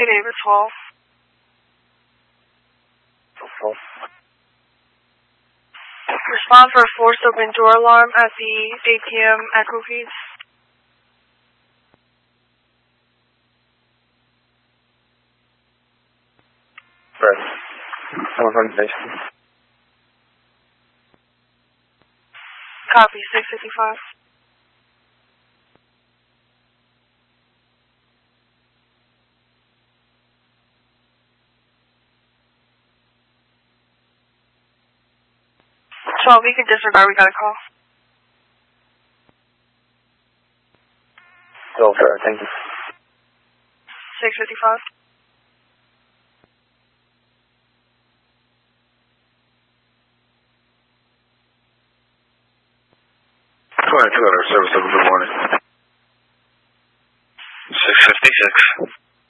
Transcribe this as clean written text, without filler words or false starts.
David 12. Respond for a forced open door alarm at the ATM at Cookies. Right. Someone from the station. Copy, 655. We can disregard, we got a call. So fair, thank you. 655. Go ahead, 200 service, good morning. 656.